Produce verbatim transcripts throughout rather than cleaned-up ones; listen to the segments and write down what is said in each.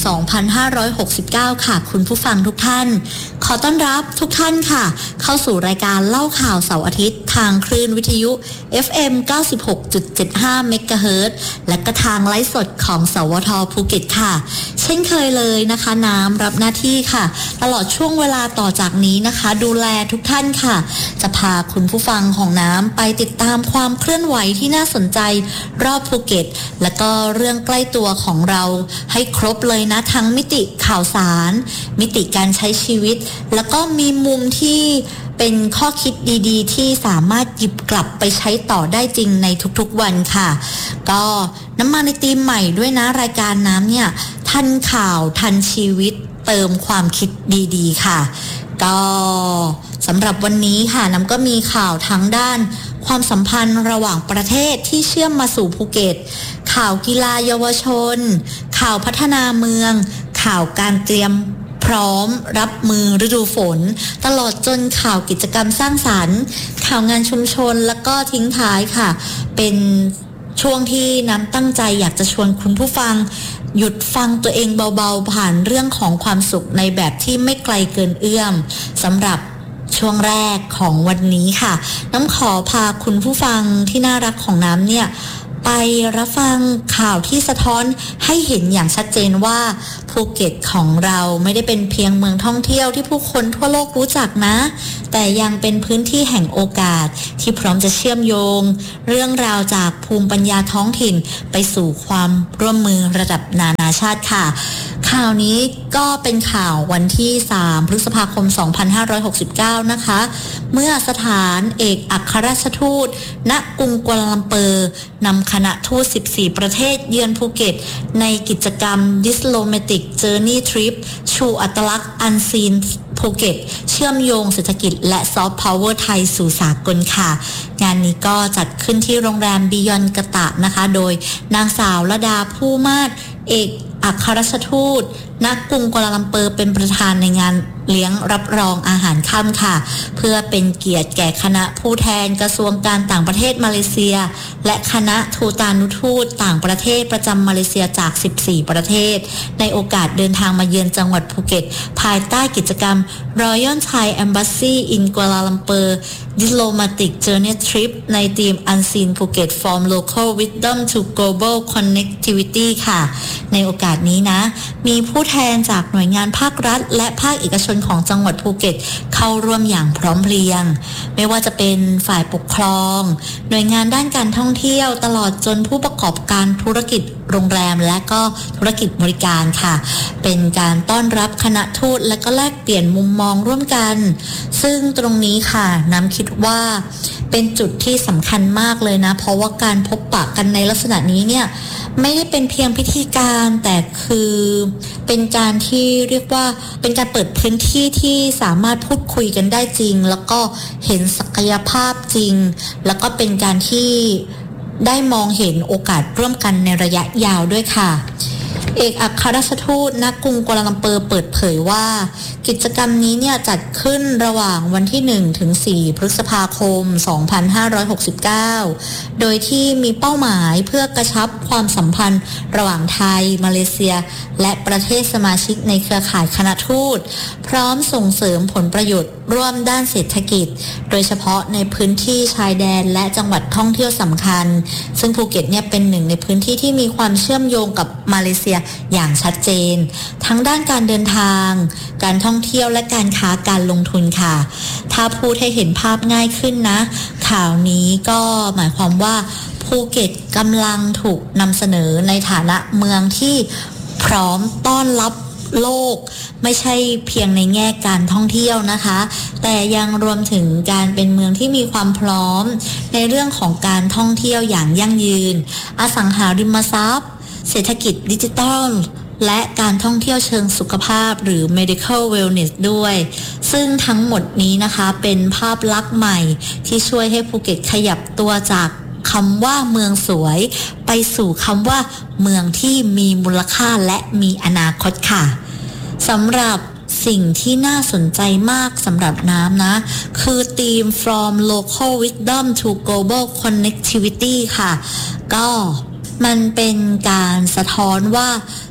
สองพันห้าร้อยหกสิบเก้า ค่ะคุณผู้ฟังทุกท่านขอต้อนรับทุกท่านค่ะเข้าสู่รายการเล่าข่าวเสาร์อาทิตย์ทางคลื่นวิทยุ เอฟ เอ็ม เก้าสิบหกจุดเจ็ดห้า เมกะเฮิรตซ์และก็ทางไลฟ์สดของสวทภูเก็ตค่ะเช่นเคยเลยนะคะน้ำรับหน้าที่ค่ะตลอดช่วงเวลาต่อจากนี้นะคะดูแลทุกท่านค่ะจะพาคุณผู้ฟังของน้ำไปติดตามความเคลื่อนไหวที่น่าสนใจรอบภูเก็ตและก็เรื่องใกล้ตัวของเราให้ครบเลยนะทั้งมิติข่าวสารมิติการใช้ชีวิตแล้วก็มีมุมที่เป็นข้อคิดดีๆที่สามารถหยิบกลับไปใช้ต่อได้จริงในทุกๆวันค่ะก็น้ำมันในธีมใหม่ด้วยนะรายการน้ำเนี่ยทันข่าวทันชีวิตเติมความคิดดีๆค่ะก็สำหรับวันนี้ค่ะน้ำก็มีข่าวทั้งด้านความสัมพันธ์ระหว่างประเทศที่เชื่อมมาสู่ภูเก็ตข่าวกีฬาเยาวชนข่าวพัฒนาเมืองข่าวการเตรียมพร้อมรับมือฤดูฝนตลอดจนข่าวกิจกรรมสร้างสรรค์ข่าวงานชุมชนแล้วก็ทิ้งท้ายค่ะเป็นช่วงที่น้ำตั้งใจอยากจะชวนคุณผู้ฟังหยุดฟังตัวเองเบาๆผ่านเรื่องของความสุขในแบบที่ไม่ไกลเกินเอื้อมสำหรับช่วงแรกของวันนี้ค่ะน้ำขอพาคุณผู้ฟังที่น่ารักของน้ำเนี่ยไปรับฟังข่าวที่สะท้อนให้เห็นอย่างชัดเจนว่าภูเก็ตของเราไม่ได้เป็นเพียงเมืองท่องเที่ยวที่ผู้คนทั่วโลกรู้จักนะแต่ยังเป็นพื้นที่แห่งโอกาสที่พร้อมจะเชื่อมโยงเรื่องราวจากภูมิปัญญาท้องถิ่นไปสู่ความร่วมมือระดับนานาชาติค่ะข่าวนี้ก็เป็นข่าววันที่สามพฤษภาคมสองพันห้าร้อยหกสิบเก้านะคะเมื่อสถานเอกอัครราชทูตณกรุงกัวลาลัมเปอร์นำคณะทูตสิบสี่ประเทศเยือนภูเก็ตในกิจกรรม Diplomatic Journey Trip ชูอัตลักษณ์ Unseen ภูเก็ตเชื่อมโยงเศรษฐกิจและซอฟต์พาวเวอร์ไทยสู่สากลค่ะงานนี้ก็จัดขึ้นที่โรงแรมบิยอนกะตะนะคะโดยนางสาวระดาผู้มาศเอกอัครราชทูตณกรุงกัวลาลัมเปอร์เป็นประธานในงานเลี้ยงรับรองอาหารค่ำค่ะเพื่อเป็นเกียรติแก่คณะผู้แทนกระทรวงการต่างประเทศมาเลเซียและคณะทูตานุทูตต่างประเทศประจำมาเลเซียจากสิบสี่ประเทศในโอกาสเดินทางมาเยือนจังหวัดภูเก็ตภายใต้กิจกรรม Royal Thai Embassy in Kuala Lumpur Diplomatic Journey Trip ในทีม Unseen Phuket from Local Wisdom to Global Connectivity ค่ะในโอกาสนี้นะมีผู้แทนจากหน่วยงานภาครัฐและภาคเอกชนของจังหวัดภูเก็ตเข้าร่วมอย่างพร้อมเพรียงไม่ว่าจะเป็นฝ่ายปกครองหน่วยงานด้านการท่องเที่ยวตลอดจนผู้ประกอบการธุรกิจโรงแรมและก็ธุรกิจบริการค่ะเป็นการต้อนรับคณะทูตและก็แลกเปลี่ยนมุมมองร่วมกันซึ่งตรงนี้ค่ะน้ำคิดว่าเป็นจุดที่สำคัญมากเลยนะเพราะว่าการพบปะกันในลักษณะนี้เนี่ยไม่ได้เป็นเพียงพิธีการแต่คือเป็นการที่เรียกว่าเป็นการเปิดพื้นที่ที่สามารถพูดคุยกันได้จริงแล้วก็เห็นศักยภาพจริงแล้วก็เป็นการที่ได้มองเห็นโอกาสร่วมกันในระยะยาวด้วยค่ะเอกอัครราชทูตณกรุงกัวลาลัมเปอร์เปิดเผยว่ากิจกรรมนี้เนี่ยจัดขึ้นระหว่างวันที่หนึ่งถึงสี่พฤษภาคมสองพันห้าร้อยหกสิบเก้าโดยที่มีเป้าหมายเพื่อกระชับความสัมพันธ์ระหว่างไทยมาเลเซียและประเทศสมาชิกในเครือข่ายคณะทูตพร้อมส่งเสริมผลประโยชน์ร่วมด้านเศรษฐกิจโดยเฉพาะในพื้นที่ชายแดนและจังหวัดท่องเที่ยวสำคัญซึ่งภูเก็ตเนี่ยเป็นหนึ่งในพื้นที่ที่มีความเชื่อมโยงกับมาเลเซียอย่างชัดเจนทั้งด้านการเดินทางการท่องเที่ยวและการค้าการลงทุนค่ะถ้าพูดให้เห็นภาพง่ายขึ้นนะข่าวนี้ก็หมายความว่าภูเก็ตกำลังถูกนำเสนอในฐานะเมืองที่พร้อมต้อนรับโลกไม่ใช่เพียงในแง่การท่องเที่ยวนะคะแต่ยังรวมถึงการเป็นเมืองที่มีความพร้อมในเรื่องของการท่องเที่ยวอย่างยั่งยืนอสังหาริมทรัพย์เศรษฐกิจดิจิทัลและการท่องเที่ยวเชิงสุขภาพหรือ medical wellness ด้วยซึ่งทั้งหมดนี้นะคะเป็นภาพลักษณ์ใหม่ที่ช่วยให้ภูเก็ตขยับตัวจากคำว่าเมืองสวยไปสู่คำว่าเมืองที่มีมูลค่าและมีอนาคตค่ะสำหรับสิ่งที่น่าสนใจมากสำหรับน้ำนะคือธีม from local wisdom to global connectivity ค่ะก็มันเป็นการสะท้อนว่าจุดแ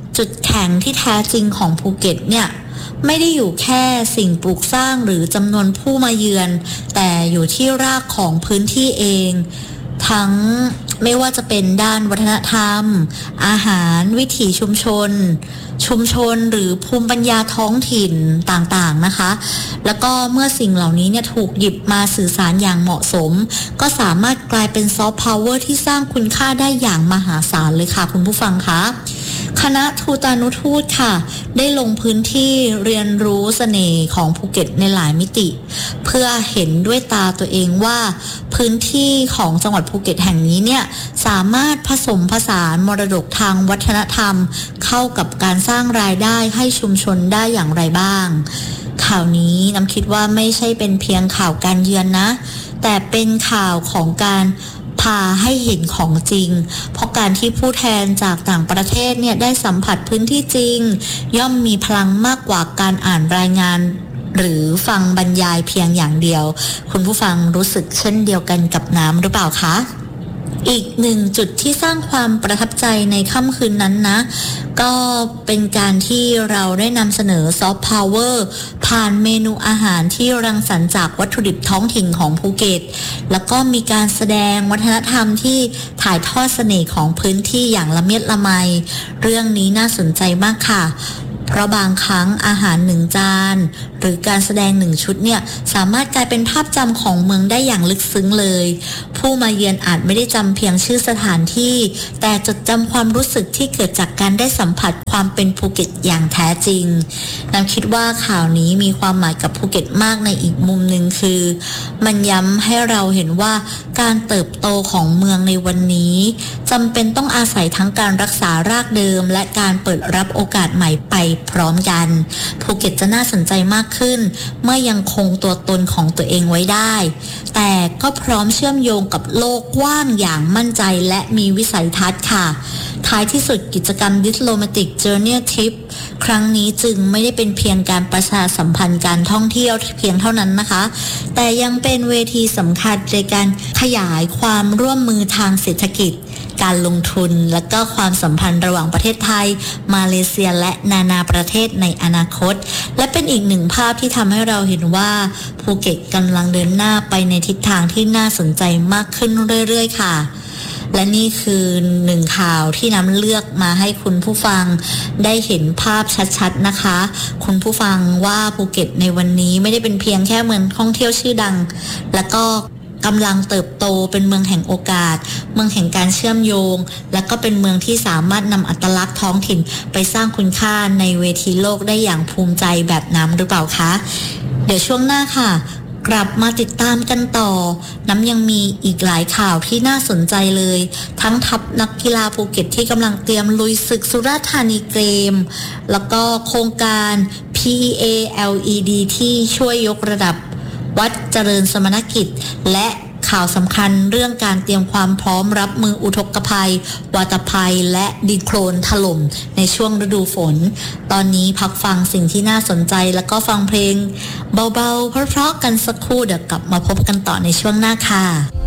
แข็งที่แท้จริงของภูเก็ตเนี่ยไม่ได้อยู่แค่สิ่งปลูกสร้างหรือจำนวนผู้มาเยือนแต่อยู่ที่รากของพื้นที่เองทั้งไม่ว่าจะเป็นด้านวัฒนธรรมอาหารวิถีชุมชนชุมชนหรือภูมิปัญญาท้องถิ่นต่างๆนะคะแล้วก็เมื่อสิ่งเหล่านี้เนี่ยถูกหยิบมาสื่อสารอย่างเหมาะสมก็สามารถกลายเป็นซอฟต์พาวเวอร์ที่สร้างคุณค่าได้อย่างมหาศาลเลยค่ะคุณผู้ฟังคะคณะทูตานุทูตค่ะได้ลงพื้นที่เรียนรู้เสน่ห์ของภูเก็ตในหลายมิติเพื่อเห็นด้วยตาตัวเองว่าพื้นที่ของจังหวัดภูเก็ตแห่งนี้เนี่ยสามารถผสมผสานมรดกทางวัฒนธรรมเข้ากับการสร้างรายได้ให้ชุมชนได้อย่างไรบ้างข่าวนี้น้ำคิดว่าไม่ใช่เป็นเพียงข่าวการเยือนนะแต่เป็นข่าวของการพาให้เห็นของจริงเพราะการที่ผู้แทนจากต่างประเทศเนี่ยได้สัมผัสพื้นที่จริงย่อมมีพลังมากกว่าการอ่านรายงานหรือฟังบรรยายเพียงอย่างเดียวคุณผู้ฟังรู้สึกเช่นเดียวกันกับน้ำหรือเปล่าคะอีกหนึ่งจุดที่สร้างความประทับใจในค่ำคืนนั้นนะก็เป็นการที่เราได้นำเสนอซอฟต์พาวเวอร์ผ่านเมนูอาหารที่รังสรรค์จากวัตถุดิบท้องถิ่นของภูเก็ตแล้วก็มีการแสดงวัฒนธรรมที่ถ่ายทอดเสน่ห์ของพื้นที่อย่างละเมียดละไมเรื่องนี้น่าสนใจมากค่ะเพราะบางครั้งอาหารหนึ่งจานหรือการแสดงหนึ่งชุดเนี่ยสามารถกลายเป็นภาพจำของเมืองได้อย่างลึกซึ้งเลยผู้มาเยือนอาจไม่ได้จำเพียงชื่อสถานที่แต่จดจำความรู้สึกที่เกิดจากการได้สัมผัสความเป็นภูเก็ตอย่างแท้จริงน้ำคิดว่าข่าวนี้มีความหมายกับภูเก็ตมากในอีกมุมหนึ่งคือมันย้ำให้เราเห็นว่าการเติบโตของเมืองในวันนี้จำเป็นต้องอาศัยทั้งการรักษารากเดิมและการเปิดรับโอกาสใหม่ไปพร้อมกันภูเก็ตจะน่าสนใจมากขึ้นเมื่อยังคงตัวตนของตัวเองไว้ได้แต่ก็พร้อมเชื่อมโยงกับโลกกว้างอย่างมั่นใจและมีวิสัยทัศน์ค่ะท้ายที่สุดกิจกรรม Diplomatic Journey Trip ครั้งนี้จึงไม่ได้เป็นเพียงการประชาสัมพันธ์การท่องเที่ยวเพียงเท่านั้นนะคะแต่ยังเป็นเวทีสำคัญในการขยายความร่วมมือทางเศรษฐกิจการลงทุนและก็ความสัมพันธ์ระหว่างประเทศไทยมาเลเซียและนานาประเทศในอนาคตและเป็นอีกหนึ่งภาพที่ทำให้เราเห็นว่าภูเก็ตกำลังเดินหน้าไปในทิศทางที่น่าสนใจมากขึ้นเรื่อยๆค่ะและนี่คือหนึ่งข่าวที่น้ำเลือกมาให้คุณผู้ฟังได้เห็นภาพชัดๆนะคะคุณผู้ฟังว่าภูเก็ตในวันนี้ไม่ได้เป็นเพียงแค่เมืองท่องเที่ยวชื่อดังแล้วก็กำลังเติบโตเป็นเมืองแห่งโอกาสเมืองแห่งการเชื่อมโยงและก็เป็นเมืองที่สามารถนำอัตลักษณ์ท้องถิ่นไปสร้างคุณค่าในเวทีโลกได้อย่างภูมิใจแบบน้ำหรือเปล่าคะเดี๋ยวช่วงหน้าค่ะกลับมาติดตามกันต่อน้ำยังมีอีกหลายข่าวที่น่าสนใจเลยทั้งทัพนักกีฬาภูเก็ตที่กำลังเตรียมลุยศึกสุราษฎร์ธานีเกมแล้วก็โครงการ พี อี เอ แอล อี ดี ที่ช่วยยกระดับวัดเจริญสมณกิจและข่าวสำคัญเรื่องการเตรียมความพร้อมรับมืออุทกภัยวาตภัยและดินโคลนถล่มในช่วงฤดูฝนตอนนี้พักฟังสิ่งที่น่าสนใจแล้วก็ฟังเพลงเบาๆเพราะๆกันสักครู่เดี๋ยวกลับมาพบกันต่อในช่วงหน้าค่ะ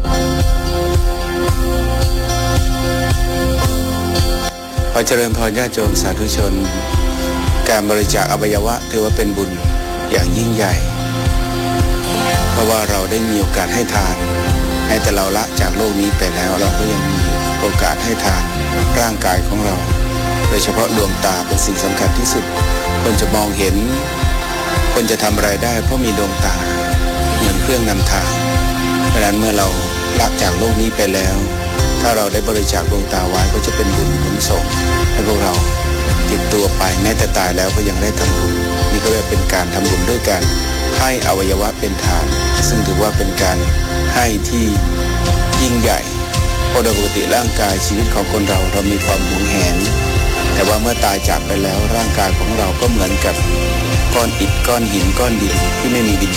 ขอเจริญพรญาติโยมสาธุชนการบริจาคอวัยวะถือว่าเป็นบุญอย่างยิ่งใหญ่เพราะว่าเราได้มีโอกาสให้ทานแม้แต่เราละจากโลกนี้ไปแล้วเราก็ยังมีโอกาสให้ทานร่างกายของเราโดยเฉพาะดวงตาเป็นสิ่งสำคัญที่สุดคนจะมองเห็นคนจะทำอะไรได้เพราะมีดวงตาเหมือนเครื่องนำทางเพราะฉะนั้นเมื่อเราละจากโลกนี้ไปแล้วถ้าเราได้บริจาคดวงตาไว้ก็จะเป็นบุญหนุนส่งให้พวกเราติดตัวไปแม้แต่ตายแล้วก็ยังได้ทำบุญนี่ก็เรียกเป็นการทำบุญด้วยการให้อวัยวะเป็นทานซึ่งถือว่าเป็นการให้ที่ยิ่งใหญ่เพราะโดยปกติร่างกายชีวิตของคนเราเรามีความหวงแหนแต่ว่าเมื่อตายจากไปแล้วร่างกายของเราก็เหมือนกับก้อนอิฐก้อนหินก้อนดินที่ไม่มีวิญ